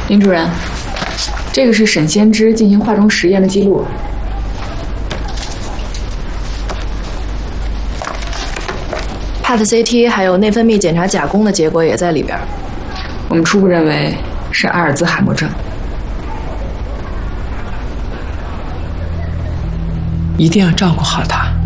林主任，这个是沈先知进行化妆实验的记录。 PET CT 还有内分泌检查甲功的结果也在里边。 我们初步认为是阿尔兹海默症。 一定要照顾好他。